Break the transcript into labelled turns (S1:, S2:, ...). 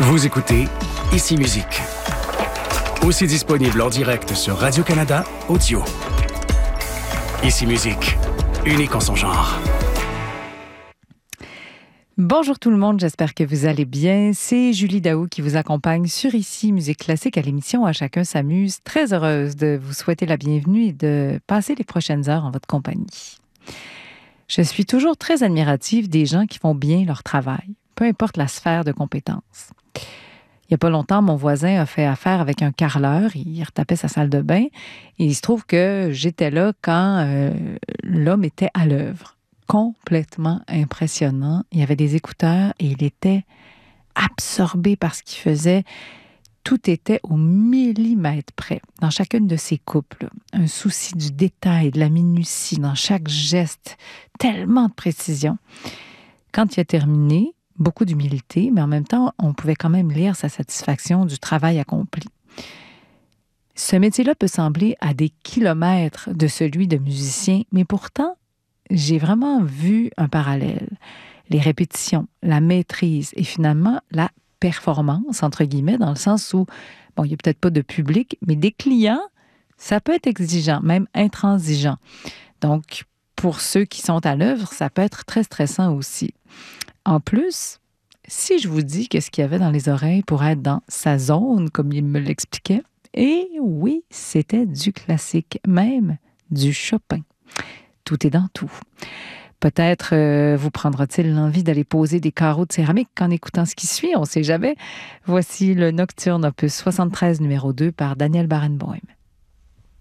S1: Vous écoutez Ici Musique. Aussi disponible en direct sur Radio-Canada Audio. Ici Musique, unique en son genre.
S2: Bonjour tout le monde, j'espère que vous allez bien. C'est Julie Daou qui vous accompagne sur Ici Musique Classique à l'émission À chacun s'amuse. Très heureuse de vous souhaiter la bienvenue et de passer les prochaines heures en votre compagnie. Je suis toujours très admirative des gens qui font bien leur travail, peu importe la sphère de compétences. Il n'y a pas longtemps, mon voisin a fait affaire avec un carreleur. Il retapait sa salle de bain et il se trouve que j'étais là quand l'homme était à l'œuvre. Complètement impressionnant. Il y avait des écouteurs et il était absorbé par ce qu'il faisait. Tout était au millimètre près, dans chacune de ses coupes. Là. Un souci du détail, de la minutie, dans chaque geste. Tellement de précision. Quand il a terminé, beaucoup d'humilité, mais en même temps, on pouvait quand même lire sa satisfaction du travail accompli. Ce métier-là peut sembler à des kilomètres de celui de musicien, mais pourtant, j'ai vraiment vu un parallèle. Les répétitions, la maîtrise et finalement la performance, entre guillemets, dans le sens où, bon, il n'y a peut-être pas de public, mais des clients, ça peut être exigeant, même intransigeant. Donc, pour ceux qui sont à l'œuvre, ça peut être très stressant aussi. En plus, si je vous dis que ce qu'il y avait dans les oreilles pour être dans sa zone, comme il me l'expliquait, et oui, c'était du classique, même du Chopin. Tout est dans tout. Peut-être vous prendra-t-il l'envie d'aller poser des carreaux de céramique en écoutant ce qui suit, on ne sait jamais. Voici le Nocturne opus 73 numéro 2 par Daniel Barenboim.